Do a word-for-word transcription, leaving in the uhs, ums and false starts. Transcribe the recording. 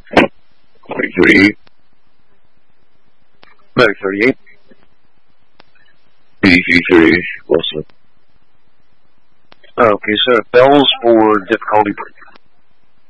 Medic thirty-eight. Medic thirty-eight. P D three thirty, Wilson. Okay, sir. Bells for difficulty